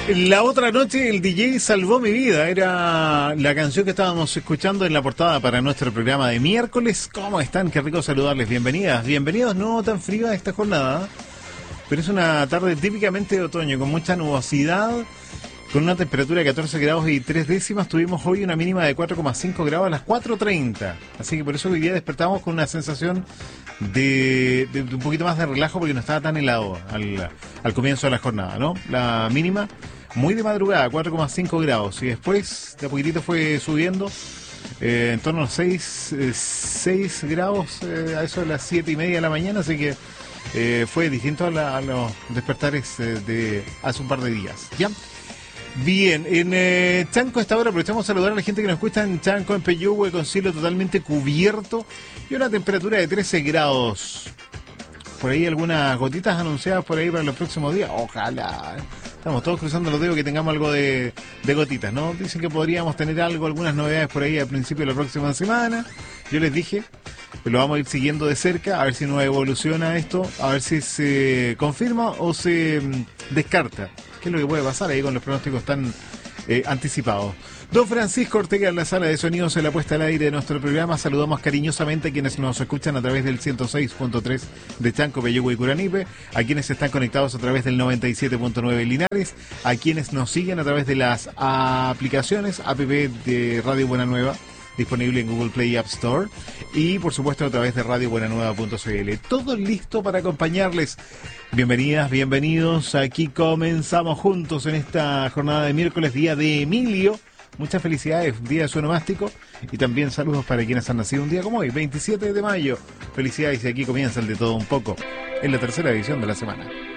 La otra noche el DJ salvó mi vida. Era la canción que estábamos escuchando en la portada para nuestro programa de miércoles. ¿Cómo están? Qué rico saludarles. Bienvenidas, bienvenidos. No tan frío a esta jornada, pero es una tarde típicamente de otoño, con mucha nubosidad, con una temperatura de 14 grados y 3 décimas. Tuvimos hoy una mínima de 4,5 grados a las 4:30. Así que por eso hoy día despertamos con una sensación de un poquito más de relajo, porque no estaba tan helado al comienzo de la jornada, ¿no? La mínima muy de madrugada, 4,5 grados, y después de a poquitito fue subiendo en torno a los 6 grados a eso de las 7:30 de la mañana, así que fue distinto a los despertares de hace un par de días, ¿ya? Bien, en Chanco a esta hora aprovechamos a saludar a la gente que nos escucha en Chanco, en Peyúgue, con cielo totalmente cubierto y una temperatura de 13 grados. Por ahí algunas gotitas anunciadas por ahí para los próximos días. Ojalá. Estamos todos cruzando los dedos que tengamos algo de gotitas, ¿no? Dicen que podríamos tener algunas novedades por ahí al principio de la próxima semana. Yo les dije, lo vamos a ir siguiendo de cerca, a ver si nos evoluciona esto, a ver si se confirma o se descarta. ¿Qué es lo que puede pasar ahí con los pronósticos tan anticipados? Don Francisco Ortega en la sala de sonidos, en la puesta al aire de nuestro programa. Saludamos cariñosamente a quienes nos escuchan a través del 106.3 de Chanco, Peyúgue y Curanipe, a quienes están conectados a través del 97.9 Linares, a quienes nos siguen a través de las aplicaciones app de Radio Buena Nueva, disponible en Google Play y App Store, y por supuesto a través de radiobuenanueva.cl. Todo listo para acompañarles. Bienvenidas, bienvenidos. Aquí comenzamos juntos en esta jornada de miércoles, día de Emilio. Muchas felicidades, día de su onomástico, y también saludos para quienes han nacido un día como hoy, 27 de mayo. Felicidades, y aquí comienza el de todo un poco, en la tercera edición de la semana.